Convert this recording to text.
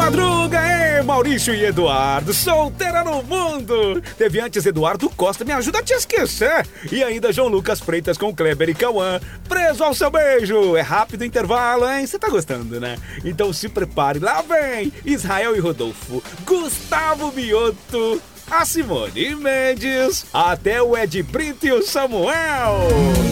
Madruga, hein, Maurício e Eduardo, solteira no mundo. Teve antes Eduardo Costa, me ajuda a te esquecer. E ainda João Lucas Freitas com Kleber e Cauã, preso ao seu beijo. É rápido intervalo, hein? Você tá gostando, né? Então se prepare, lá vem Israel e Rodolfo, Gustavo Mioto, a Simone Mendes, até o Ed Brito e o Samuel.